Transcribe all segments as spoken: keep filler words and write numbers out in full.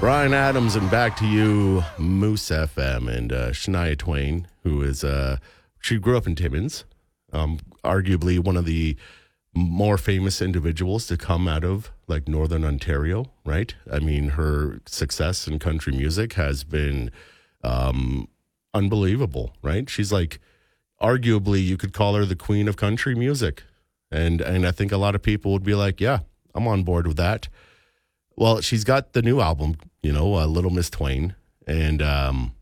Brian Adams and Back to You, Moose F M, and uh, Shania Twain, who is, uh, she grew up in Timmins, um, arguably one of the more famous individuals to come out of like Northern Ontario, right? I mean, her success in country music has been um, unbelievable, right? She's like, arguably, you could call her the queen of country music. And, and I think a lot of people would be like, yeah, I'm on board with that. Well, she's got the new album, you know, uh, Little Miss Twain, and um,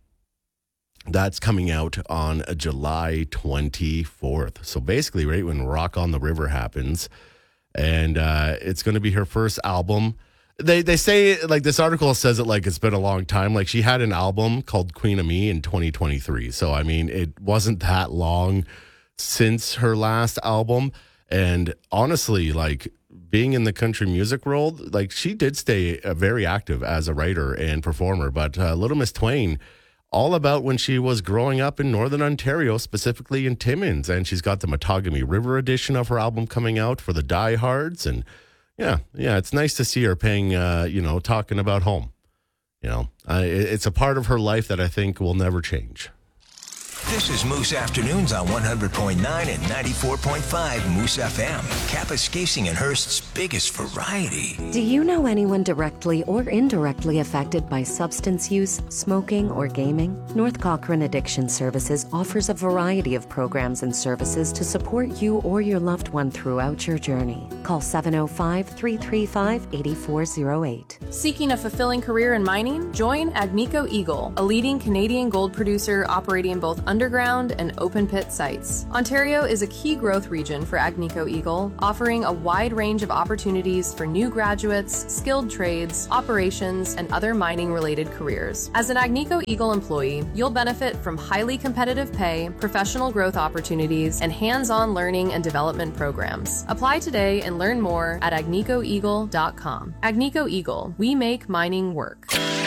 that's coming out on uh, July twenty-fourth. So basically, right when Rock on the River happens, and uh, it's going to be her first album. They they say, like, this article says it like it's been a long time. Like, she had an album called Queen of Me in twenty twenty-three. So, I mean, it wasn't that long since her last album. And honestly, like, being in the country music world, like, she did stay uh, very active as a writer and performer. But uh, Little Miss Twain, all about when she was growing up in Northern Ontario, specifically in Timmins. And she's got the Matagami River edition of her album coming out for the diehards. And yeah, yeah, it's nice to see her paying, uh, you know, talking about home. You know, uh, it, it's a part of her life that I think will never change. This is Moose Afternoons on one hundred point nine and ninety-four point five Moose F M. Kapuskasing and Hearst's biggest variety. Do you know anyone directly or indirectly affected by substance use, smoking, or gaming? North Cochrane Addiction Services offers a variety of programs and services to support you or your loved one throughout your journey. Call seven oh five, three three five, eight four oh eight. Seeking a fulfilling career in mining? Join Agnico Eagle, a leading Canadian gold producer operating both underground and open pit sites. Ontario is a key growth region for Agnico Eagle, offering a wide range of opportunities for new graduates, skilled trades, operations, and other mining-related careers. As an Agnico Eagle employee, you'll benefit from highly competitive pay, professional growth opportunities, and hands-on learning and development programs. Apply today and learn more at agnico eagle dot com. Agnico Eagle, we make mining work.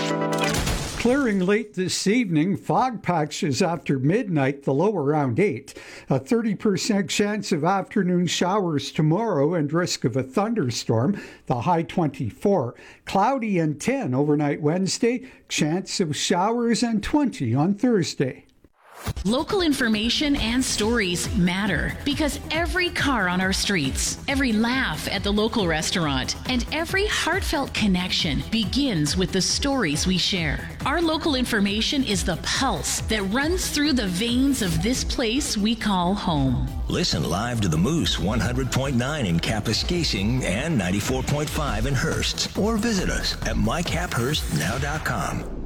Clearing late this evening, fog patches after midnight, the low around eight. A thirty percent chance of afternoon showers tomorrow and risk of a thunderstorm, the high twenty-four. Cloudy and ten overnight Wednesday, chance of showers and twenty on Thursday. Local information and stories matter because every car on our streets, every laugh at the local restaurant, and every heartfelt connection begins with the stories we share. Our local information is the pulse that runs through the veins of this place we call home. Listen live to the Moose one hundred point nine in Kapuskasing and ninety-four point five in Hearst, or visit us at my cap hearst now dot com.